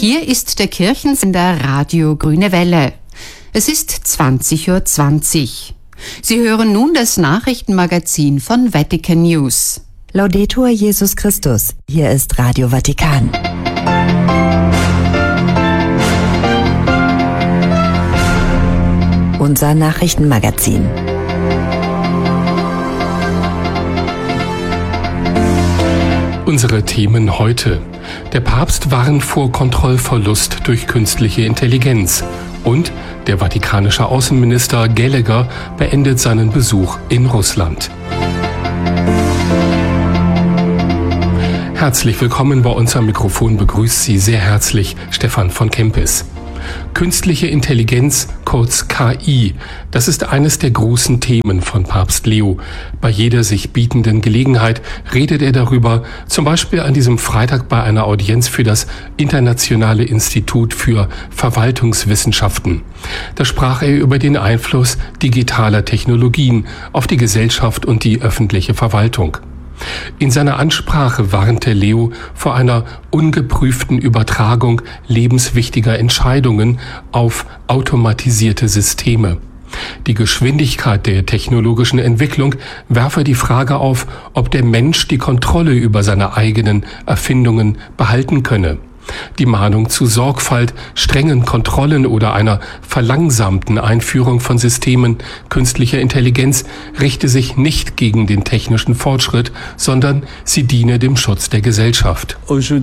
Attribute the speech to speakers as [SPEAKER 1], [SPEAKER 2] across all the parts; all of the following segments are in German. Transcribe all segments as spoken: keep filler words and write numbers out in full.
[SPEAKER 1] Hier ist der Kirchensender Radio Grüne Welle. Es ist zwanzig Uhr zwanzig. Sie hören nun das Nachrichtenmagazin von Vatican News.
[SPEAKER 2] Laudetur Jesus Christus. Hier ist Radio Vatikan. Unser Nachrichtenmagazin.
[SPEAKER 3] Unsere Themen heute. Der Papst warnt vor Kontrollverlust durch künstliche Intelligenz. Und der vatikanische Außenminister Gallagher beendet seinen Besuch in Russland. Herzlich willkommen, bei uns am Mikrofon begrüßt Sie sehr herzlich Stefan von Kempis. Künstliche Intelligenz, kurz K I, das ist eines der großen Themen von Papst Leo. Bei jeder sich bietenden Gelegenheit redet er darüber, zum Beispiel an diesem Freitag bei einer Audienz für das Internationale Institut für Verwaltungswissenschaften. Da sprach er über den Einfluss digitaler Technologien auf die Gesellschaft und die öffentliche Verwaltung. In seiner Ansprache warnte Leo vor einer ungeprüften Übertragung lebenswichtiger Entscheidungen auf automatisierte Systeme. Die Geschwindigkeit der technologischen Entwicklung werfe die Frage auf, ob der Mensch die Kontrolle über seine eigenen Erfindungen behalten könne. Die Mahnung zu Sorgfalt, strengen Kontrollen oder einer verlangsamten Einführung von Systemen künstlicher Intelligenz richte sich nicht gegen den technischen Fortschritt, sondern sie diene dem Schutz der Gesellschaft.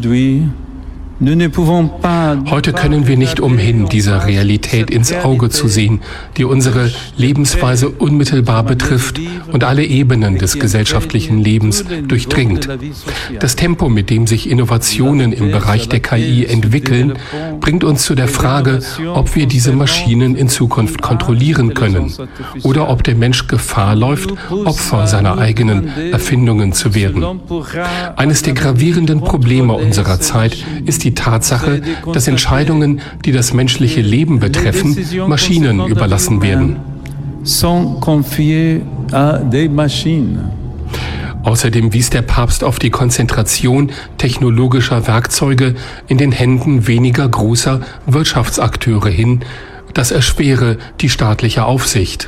[SPEAKER 3] Heute können wir nicht umhin, dieser Realität ins Auge zu sehen, die unsere Lebensweise unmittelbar betrifft und alle Ebenen des gesellschaftlichen Lebens durchdringt. Das Tempo, mit dem sich Innovationen im Bereich der K I entwickeln, bringt uns zu der Frage, ob wir diese Maschinen in Zukunft kontrollieren können oder ob der Mensch Gefahr läuft, Opfer seiner eigenen Erfindungen zu werden. Eines der gravierenden Probleme unserer Zeit ist die Tatsache, dass Entscheidungen, die das menschliche Leben betreffen, Maschinen überlassen werden. Außerdem wies der Papst auf die Konzentration technologischer Werkzeuge in den Händen weniger großer Wirtschaftsakteure hin. Das erschwere die staatliche Aufsicht.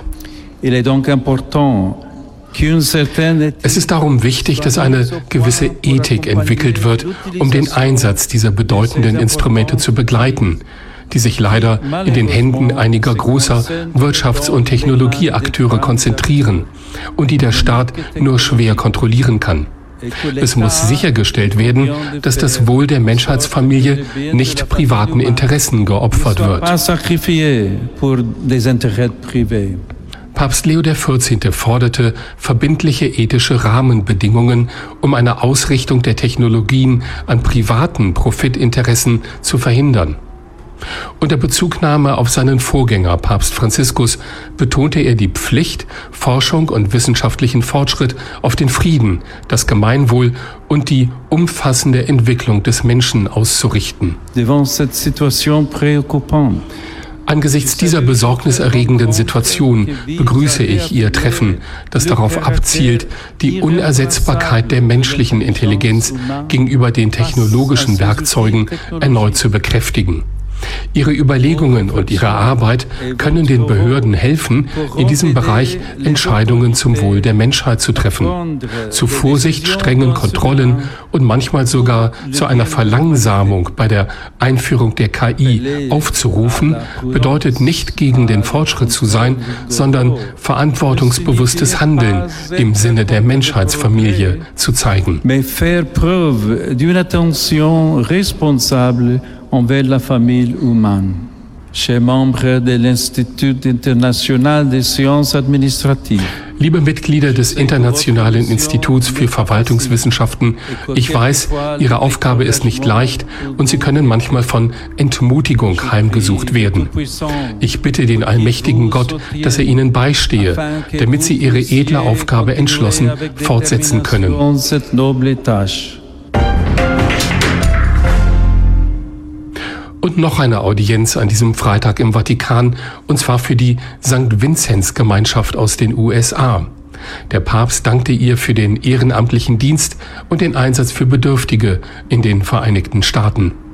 [SPEAKER 3] Es ist darum wichtig, dass eine gewisse Ethik entwickelt wird, um den Einsatz dieser bedeutenden Instrumente zu begleiten, die sich leider in den Händen einiger großer Wirtschafts- und Technologieakteure konzentrieren und die der Staat nur schwer kontrollieren kann. Es muss sichergestellt werden, dass das Wohl der Menschheitsfamilie nicht privaten Interessen geopfert wird. Papst Leo der vierzehnte forderte verbindliche ethische Rahmenbedingungen, um eine Ausrichtung der Technologien an privaten Profitinteressen zu verhindern. Unter Bezugnahme auf seinen Vorgänger Papst Franziskus betonte er die Pflicht, Forschung und wissenschaftlichen Fortschritt auf den Frieden, das Gemeinwohl und die umfassende Entwicklung des Menschen auszurichten. Angesichts dieser besorgniserregenden Situation begrüße ich Ihr Treffen, das darauf abzielt, die Unersetzbarkeit der menschlichen Intelligenz gegenüber den technologischen Werkzeugen erneut zu bekräftigen. Ihre Überlegungen und Ihre Arbeit können den Behörden helfen, in diesem Bereich Entscheidungen zum Wohl der Menschheit zu treffen. Zu Vorsicht, strengen Kontrollen und manchmal sogar zu einer Verlangsamung bei der Einführung der K I aufzurufen, bedeutet nicht gegen den Fortschritt zu sein, sondern verantwortungsbewusstes Handeln im Sinne der Menschheitsfamilie zu zeigen.
[SPEAKER 4] Envers la famille humaine. Chers membres de l'Institut international des sciences administratives.
[SPEAKER 3] Liebe Mitglieder des Internationalen Instituts für Verwaltungswissenschaften, ich weiß, Ihre Aufgabe ist nicht leicht und Sie können manchmal von Entmutigung heimgesucht werden. Ich bitte den allmächtigen Gott, dass er Ihnen beistehe, damit Sie Ihre edle Aufgabe entschlossen fortsetzen können. Und noch eine Audienz an diesem Freitag im Vatikan, und zwar für die Sankt Vinzenz-Gemeinschaft aus den U S A. Der Papst dankte ihr für den ehrenamtlichen Dienst und den Einsatz für Bedürftige in den Vereinigten Staaten.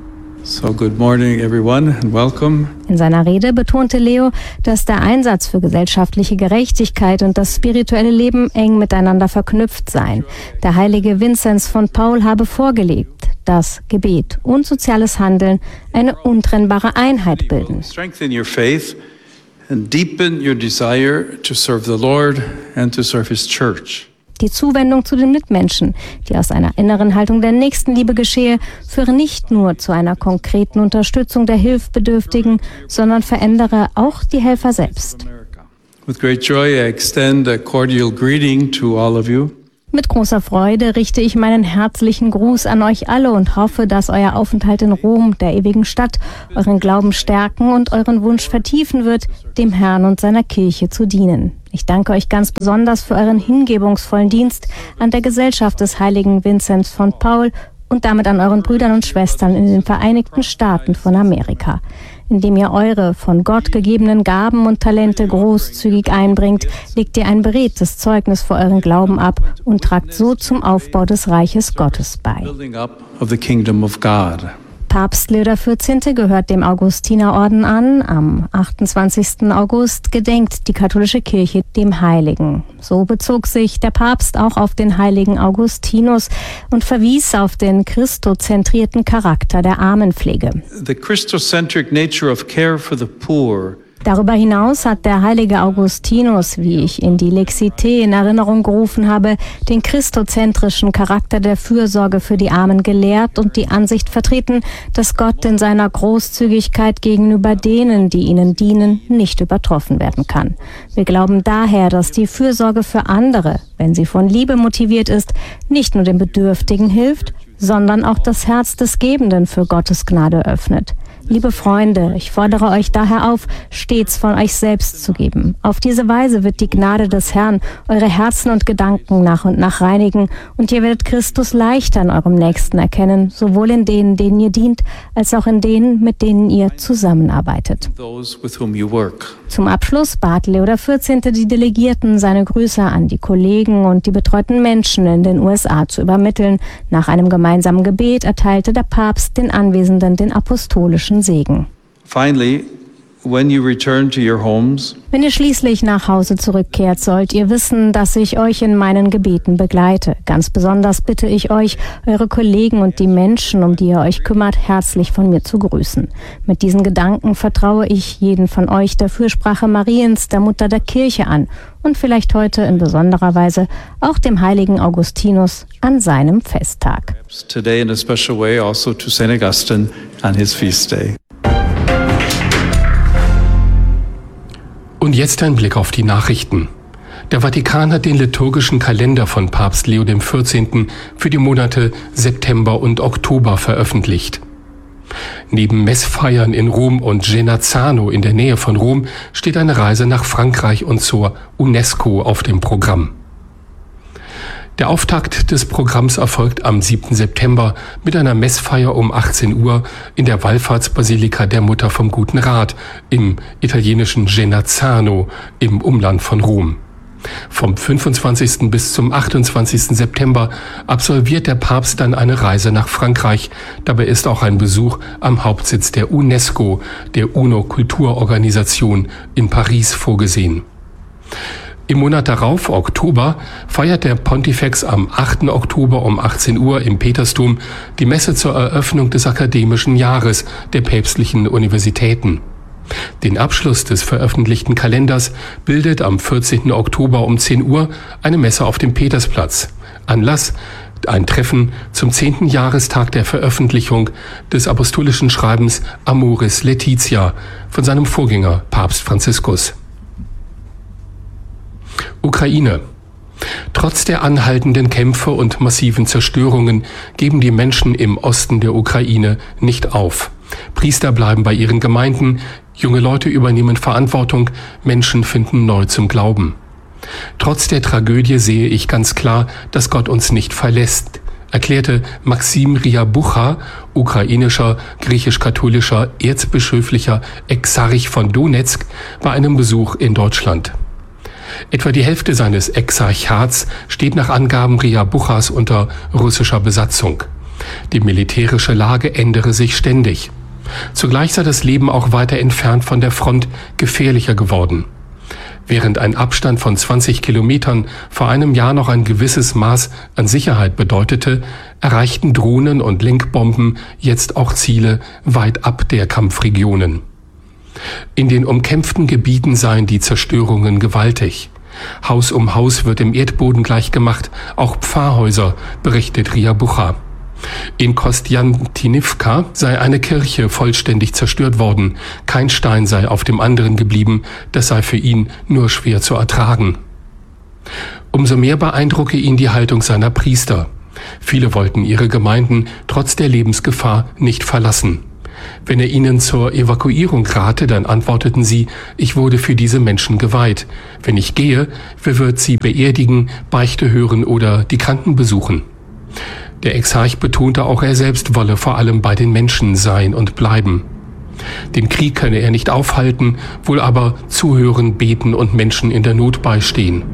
[SPEAKER 4] So good morning everyone and welcome.
[SPEAKER 5] In seiner Rede betonte Leo, dass der Einsatz für gesellschaftliche Gerechtigkeit und das spirituelle Leben eng miteinander verknüpft seien. Der heilige Vinzenz von Paul habe vorgelebt, dass Gebet und soziales Handeln eine untrennbare Einheit bilden.
[SPEAKER 4] Strengthen your faith and deepen your desire to serve the Lord and to serve his church.
[SPEAKER 5] Die Zuwendung zu den Mitmenschen, die aus einer inneren Haltung der Nächstenliebe geschehe, führe nicht nur zu einer konkreten Unterstützung der Hilfsbedürftigen, sondern verändere auch die Helfer selbst.
[SPEAKER 4] With great joy, I extend a cordial greeting to all of you.
[SPEAKER 5] Mit großer Freude richte ich meinen herzlichen Gruß an euch alle und hoffe, dass euer Aufenthalt in Rom, der ewigen Stadt, euren Glauben stärken und euren Wunsch vertiefen wird, dem Herrn und seiner Kirche zu dienen. Ich danke euch ganz besonders für euren hingebungsvollen Dienst an der Gesellschaft des heiligen Vinzenz von Paul und damit an euren Brüdern und Schwestern in den Vereinigten Staaten von Amerika. Indem ihr eure von Gott gegebenen Gaben und Talente großzügig einbringt, legt ihr ein beredtes Zeugnis für euren Glauben ab und tragt so zum Aufbau des Reiches Gottes bei.
[SPEAKER 4] Building up of the kingdom of God.
[SPEAKER 5] Papst Leo der vierzehnte gehört dem Augustinerorden an. Am achtundzwanzigsten August gedenkt die katholische Kirche dem Heiligen. So bezog sich der Papst auch auf den heiligen Augustinus und verwies auf den christozentrierten Charakter der Armenpflege.
[SPEAKER 4] The Christocentric nature of care for the poor.
[SPEAKER 5] Darüber hinaus hat der heilige Augustinus, wie ich in die Lexité in Erinnerung gerufen habe, den christozentrischen Charakter der Fürsorge für die Armen gelehrt und die Ansicht vertreten, dass Gott in seiner Großzügigkeit gegenüber denen, die ihnen dienen, nicht übertroffen werden kann. Wir glauben daher, dass die Fürsorge für andere, wenn sie von Liebe motiviert ist, nicht nur den Bedürftigen hilft, sondern auch das Herz des Gebenden für Gottes Gnade öffnet. Liebe Freunde, ich fordere euch daher auf, stets von euch selbst zu geben. Auf diese Weise wird die Gnade des Herrn eure Herzen und Gedanken nach und nach reinigen und ihr werdet Christus leichter in eurem Nächsten erkennen, sowohl in denen, denen ihr dient, als auch in denen, mit denen ihr zusammenarbeitet.
[SPEAKER 4] Those with whom you work.
[SPEAKER 5] Zum Abschluss bat Leo der vierzehnte die Delegierten, seine Grüße an die Kollegen und die betreuten Menschen in den U S A zu übermitteln. Nach einem gemeinsamen Gebet erteilte der Papst den Anwesenden den apostolischen Segen.
[SPEAKER 4] Finally, when you return to your homes,
[SPEAKER 5] Wenn ihr schließlich nach Hause zurückkehrt, sollt ihr wissen, dass ich euch in meinen Gebeten begleite. Ganz besonders bitte ich euch, eure Kollegen und die Menschen, um die ihr euch kümmert, herzlich von mir zu grüßen. Mit diesen Gedanken vertraue ich jeden von euch der Fürsprache Mariens, der Mutter der Kirche, an und vielleicht heute in besonderer Weise auch dem heiligen Augustinus an seinem Festtag.
[SPEAKER 4] today in a special way also to Saint Augustine on his feast day.
[SPEAKER 3] Und jetzt ein Blick auf die Nachrichten. Der Vatikan hat den liturgischen Kalender von Papst Leo der vierzehnte für die Monate September und Oktober veröffentlicht. Neben Messfeiern in Rom und Genazzano in der Nähe von Rom steht eine Reise nach Frankreich und zur UNESCO auf dem Programm. Der Auftakt des Programms erfolgt am siebten September mit einer Messfeier um achtzehn Uhr in der Wallfahrtsbasilika der Mutter vom Guten Rat im italienischen Genazzano im Umland von Rom. Vom fünfundzwanzigsten bis zum achtundzwanzigsten September absolviert der Papst dann eine Reise nach Frankreich. Dabei ist auch ein Besuch am Hauptsitz der UNESCO, der UNO-Kulturorganisation in Paris, vorgesehen. Im Monat darauf, Oktober, feiert der Pontifex am achten Oktober um achtzehn Uhr im Petersdom die Messe zur Eröffnung des akademischen Jahres der päpstlichen Universitäten. Den Abschluss des veröffentlichten Kalenders bildet am vierzehnten Oktober um zehn Uhr eine Messe auf dem Petersplatz. Anlass: ein Treffen zum zehnten Jahrestag der Veröffentlichung des apostolischen Schreibens Amoris Laetitia von seinem Vorgänger Papst Franziskus. Ukraine. Trotz der anhaltenden Kämpfe und massiven Zerstörungen geben die Menschen im Osten der Ukraine nicht auf. Priester bleiben bei ihren Gemeinden, junge Leute übernehmen Verantwortung, Menschen finden neu zum Glauben. Trotz der Tragödie sehe ich ganz klar, dass Gott uns nicht verlässt, erklärte Maxim Ryabucha, ukrainischer, griechisch-katholischer, erzbischöflicher Exarch von Donezk, bei einem Besuch in Deutschland. Etwa die Hälfte seines Exarchats steht nach Angaben Ryabuchas unter russischer Besatzung. Die militärische Lage ändere sich ständig. Zugleich sei das Leben auch weiter entfernt von der Front gefährlicher geworden. Während ein Abstand von zwanzig Kilometern vor einem Jahr noch ein gewisses Maß an Sicherheit bedeutete, erreichten Drohnen und Lenkbomben jetzt auch Ziele weit ab der Kampfregionen. In den umkämpften Gebieten seien die Zerstörungen gewaltig. Haus um Haus wird im Erdboden gleichgemacht, auch Pfarrhäuser, berichtet Ria Bucha. In Kostjantinivka sei eine Kirche vollständig zerstört worden. Kein Stein sei auf dem anderen geblieben. Das sei für ihn nur schwer zu ertragen. Umso mehr beeindrucke ihn die Haltung seiner Priester. Viele wollten ihre Gemeinden trotz der Lebensgefahr nicht verlassen. Wenn er ihnen zur Evakuierung rate, dann antworteten sie: Ich wurde für diese Menschen geweiht. Wenn ich gehe, wer wird sie beerdigen, Beichte hören oder die Kranken besuchen? Der Exarch betonte auch, er selbst wolle vor allem bei den Menschen sein und bleiben. Den Krieg könne er nicht aufhalten, wohl aber zuhören, beten und Menschen in der Not beistehen.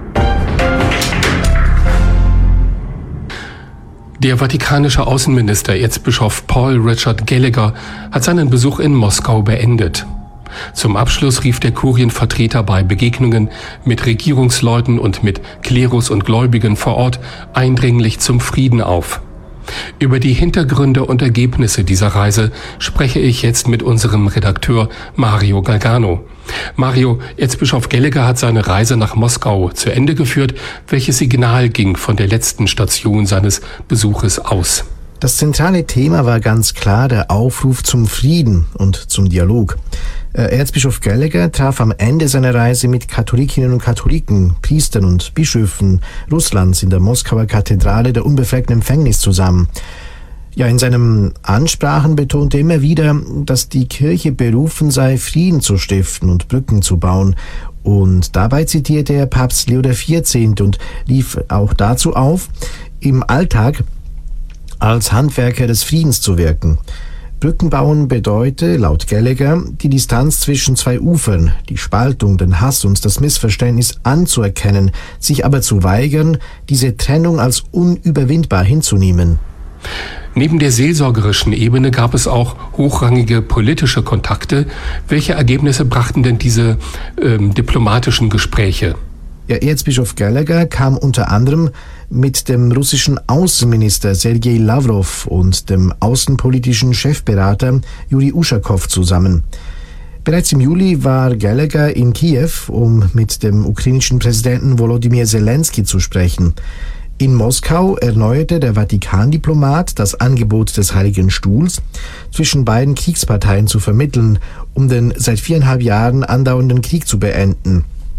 [SPEAKER 3] Der vatikanische Außenminister Erzbischof Paul Richard Gallagher hat seinen Besuch in Moskau beendet. Zum Abschluss rief der Kurienvertreter bei Begegnungen mit Regierungsleuten und mit Klerus und Gläubigen vor Ort eindringlich zum Frieden auf. Über die Hintergründe und Ergebnisse dieser Reise spreche ich jetzt mit unserem Redakteur Mario Galgano. Mario, Erzbischof Gallagher hat seine Reise nach Moskau zu Ende geführt. Welches Signal ging von der letzten Station seines Besuches aus?
[SPEAKER 6] Das zentrale Thema war ganz klar der Aufruf zum Frieden und zum Dialog. Erzbischof Gallagher traf am Ende seiner Reise mit Katholikinnen und Katholiken, Priestern und Bischöfen Russlands in der Moskauer Kathedrale der Unbefleckten Empfängnis zusammen. Ja, in seinen Ansprachen betonte er immer wieder, dass die Kirche berufen sei, Frieden zu stiften und Brücken zu bauen. Und dabei zitierte er Papst Leo der vierzehnte und rief auch dazu auf, im Alltag als Handwerker des Friedens zu wirken. Brücken bauen bedeute, laut Gallagher, die Distanz zwischen zwei Ufern, die Spaltung, den Hass und das Missverständnis anzuerkennen, sich aber zu weigern, diese Trennung als unüberwindbar hinzunehmen.
[SPEAKER 3] Neben der seelsorgerischen Ebene gab es auch hochrangige politische Kontakte. Welche Ergebnisse brachten denn diese ähm, diplomatischen Gespräche?
[SPEAKER 6] Ja, Erzbischof Gallagher kam unter anderem mit dem russischen Außenminister Sergei Lavrov und dem außenpolitischen Chefberater Juri Uschakow zusammen. Bereits im Juli war Gallagher in Kiew, um mit dem ukrainischen Präsidenten Volodymyr Zelensky zu sprechen. In Moskau erneuerte der Vatikandiplomat das Angebot des Heiligen Stuhls, zwischen beiden Kriegsparteien zu vermitteln, um den seit viereinhalb Jahren andauernden Krieg zu beenden.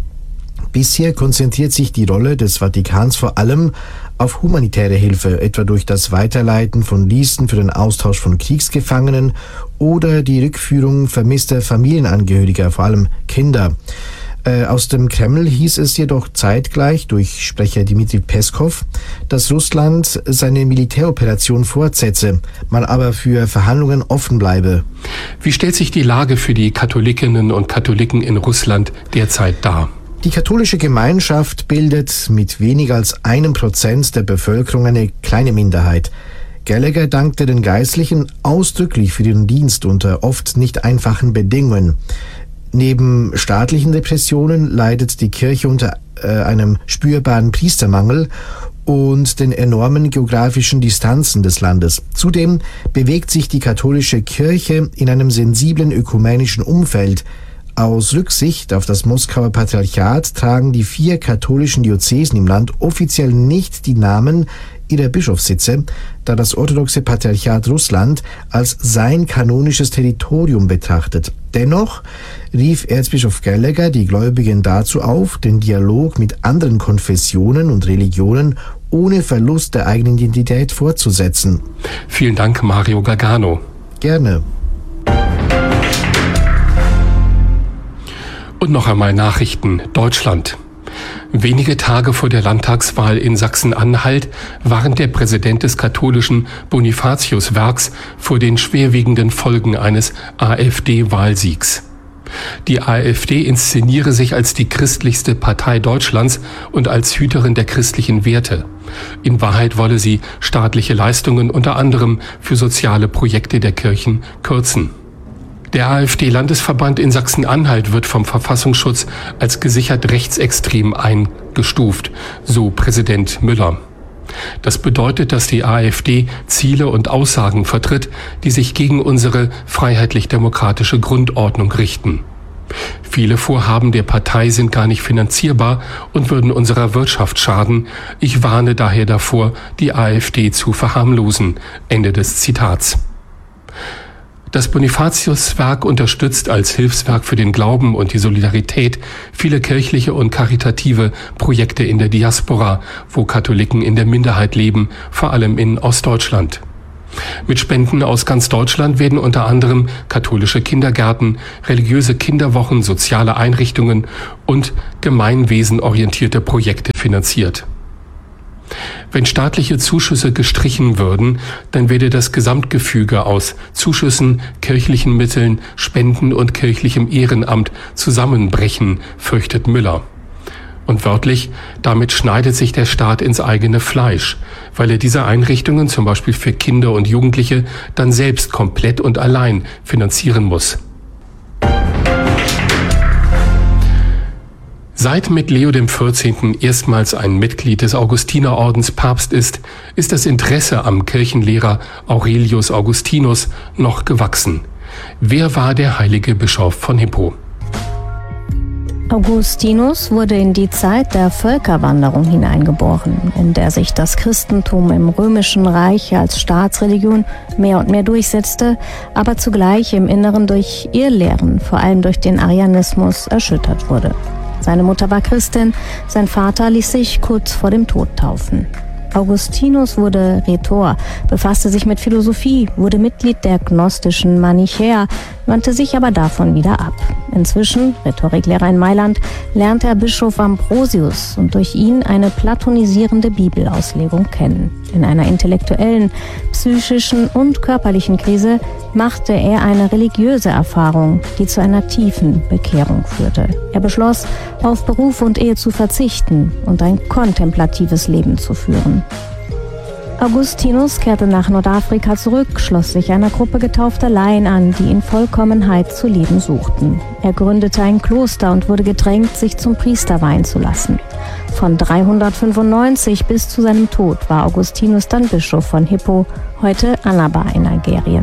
[SPEAKER 6] Bisher konzentriert sich die Rolle des Vatikans vor allem auf humanitäre Hilfe, etwa durch das Weiterleiten von Listen für den Austausch von Kriegsgefangenen oder die Rückführung vermisster Familienangehöriger, vor allem Kinder. Äh, aus dem Kreml hieß es jedoch zeitgleich durch Sprecher Dmitri Peskov, dass Russland seine Militäroperation fortsetze, man aber für Verhandlungen offen bleibe.
[SPEAKER 3] Wie stellt sich die Lage für die Katholikinnen und Katholiken in Russland derzeit dar?
[SPEAKER 6] Die katholische Gemeinschaft bildet mit weniger als einem Prozent der Bevölkerung eine kleine Minderheit. Gallagher dankte den Geistlichen ausdrücklich für ihren Dienst unter oft nicht einfachen Bedingungen. Neben staatlichen Repressionen leidet die Kirche unter äh, einem spürbaren Priestermangel und den enormen geografischen Distanzen des Landes. Zudem bewegt sich die katholische Kirche in einem sensiblen ökumenischen Umfeld. Aus Rücksicht auf das Moskauer Patriarchat tragen die vier katholischen Diözesen im Land offiziell nicht die Namen ihrer Bischofssitze, da das orthodoxe Patriarchat Russland als sein kanonisches Territorium betrachtet. Dennoch rief Erzbischof Gallagher die Gläubigen dazu auf, den Dialog mit anderen Konfessionen und Religionen ohne Verlust der eigenen Identität fortzusetzen.
[SPEAKER 3] Vielen Dank, Mario Galgano.
[SPEAKER 6] Gerne.
[SPEAKER 3] Und noch einmal Nachrichten. Deutschland. Wenige Tage vor der Landtagswahl in Sachsen-Anhalt warnt der Präsident des katholischen Bonifatius-Werks vor den schwerwiegenden Folgen eines AfD-Wahlsiegs. Die AfD inszeniere sich als die christlichste Partei Deutschlands und als Hüterin der christlichen Werte. In Wahrheit wolle sie staatliche Leistungen unter anderem für soziale Projekte der Kirchen kürzen. Der AfD-Landesverband in Sachsen-Anhalt wird vom Verfassungsschutz als gesichert rechtsextrem eingestuft, so Präsident Müller. Das bedeutet, dass die AfD Ziele und Aussagen vertritt, die sich gegen unsere freiheitlich-demokratische Grundordnung richten. Viele Vorhaben der Partei sind gar nicht finanzierbar und würden unserer Wirtschaft schaden. Ich warne daher davor, die AfD zu verharmlosen. Ende des Zitats. Das Bonifatiuswerk unterstützt als Hilfswerk für den Glauben und die Solidarität viele kirchliche und karitative Projekte in der Diaspora, wo Katholiken in der Minderheit leben, vor allem in Ostdeutschland. Mit Spenden aus ganz Deutschland werden unter anderem katholische Kindergärten, religiöse Kinderwochen, soziale Einrichtungen und gemeinwesenorientierte Projekte finanziert. Wenn staatliche Zuschüsse gestrichen würden, dann würde das Gesamtgefüge aus Zuschüssen, kirchlichen Mitteln, Spenden und kirchlichem Ehrenamt zusammenbrechen, fürchtet Müller. Und wörtlich, damit schneidet sich der Staat ins eigene Fleisch, weil er diese Einrichtungen, zum Beispiel für Kinder und Jugendliche, dann selbst komplett und allein finanzieren muss. Seit mit Leo dem vierzehnten erstmals ein Mitglied des Augustinerordens Papst ist, ist das Interesse am Kirchenlehrer Aurelius Augustinus noch gewachsen. Wer war der heilige Bischof von Hippo?
[SPEAKER 5] Augustinus wurde in die Zeit der Völkerwanderung hineingeboren, in der sich das Christentum im Römischen Reich als Staatsreligion mehr und mehr durchsetzte, aber zugleich im Inneren durch Irrlehren, vor allem durch den Arianismus, erschüttert wurde. Seine Mutter war Christin, sein Vater ließ sich kurz vor dem Tod taufen. Augustinus wurde Rhetor, befasste sich mit Philosophie, wurde Mitglied der gnostischen Manichäer, wandte sich aber davon wieder ab. Inzwischen, Rhetoriklehrer in Mailand, lernte er Bischof Ambrosius und durch ihn eine platonisierende Bibelauslegung kennen. In einer intellektuellen, psychischen und körperlichen Krise machte er eine religiöse Erfahrung, die zu einer tiefen Bekehrung führte. Er beschloss, auf Beruf und Ehe zu verzichten und ein kontemplatives Leben zu führen. Augustinus kehrte nach Nordafrika zurück, schloss sich einer Gruppe getaufter Laien an, die in Vollkommenheit zu leben suchten. Er gründete ein Kloster und wurde gedrängt, sich zum Priester weihen zu lassen. Von dreihundertfünfundneunzig bis zu seinem Tod war Augustinus dann Bischof von Hippo, heute Annaba in Nigerien.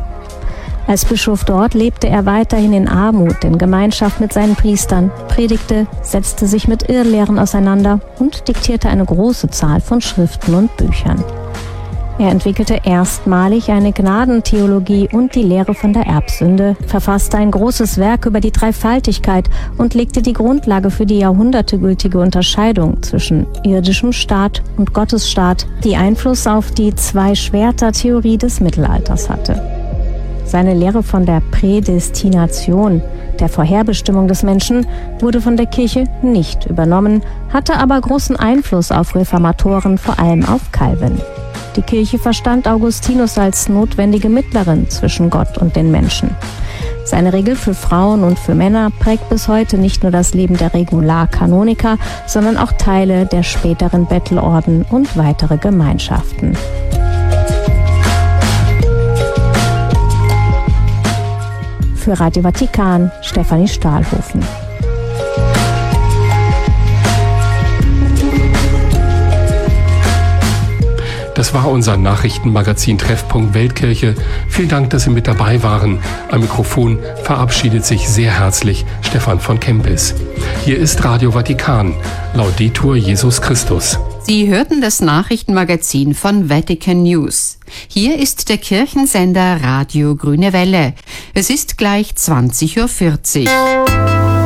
[SPEAKER 5] Als Bischof dort lebte er weiterhin in Armut, in Gemeinschaft mit seinen Priestern, predigte, setzte sich mit Irrlehren auseinander und diktierte eine große Zahl von Schriften und Büchern. Er entwickelte erstmalig eine Gnadentheologie und die Lehre von der Erbsünde, verfasste ein großes Werk über die Dreifaltigkeit und legte die Grundlage für die jahrhundertegültige Unterscheidung zwischen irdischem Staat und Gottesstaat, die Einfluss auf die Zwei-Schwerter-Theorie des Mittelalters hatte. Seine Lehre von der Prädestination, der Vorherbestimmung des Menschen, wurde von der Kirche nicht übernommen, hatte aber großen Einfluss auf Reformatoren, vor allem auf Calvin. Die Kirche verstand Augustinus als notwendige Mittlerin zwischen Gott und den Menschen. Seine Regel für Frauen und für Männer prägt bis heute nicht nur das Leben der Regularkanoniker, sondern auch Teile der späteren Bettelorden und weitere Gemeinschaften. Für Radio Vatikan, Stefanie Stahlhofen.
[SPEAKER 3] Das war unser Nachrichtenmagazin Treffpunkt Weltkirche. Vielen Dank, dass Sie mit dabei waren. Am Mikrofon verabschiedet sich sehr herzlich Stefan von Kempis. Hier ist Radio Vatikan. Laudetur Jesus Christus.
[SPEAKER 1] Sie hörten das Nachrichtenmagazin von Vatican News. Hier ist der Kirchensender Radio Grüne Welle. Es ist gleich zwanzig Uhr vierzig.